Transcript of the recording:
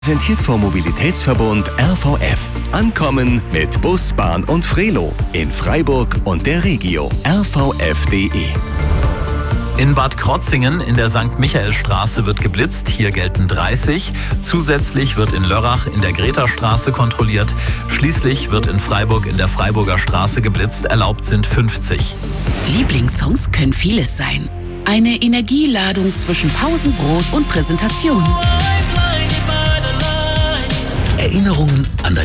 Präsentiert vom Mobilitätsverbund RVF. Ankommen mit Bus, Bahn und Frelo in Freiburg und der Regio. rvf.de. In Bad Krotzingen in der St. Michael-Straße wird geblitzt, hier gelten 30. Zusätzlich wird in Lörrach in der Greta-Straße kontrolliert. Schließlich wird in Freiburg in der Freiburger Straße geblitzt, erlaubt sind 50. Lieblingssongs können vieles sein. Eine Energieladung zwischen Pausenbrot und Präsentation. Erinnerungen an dein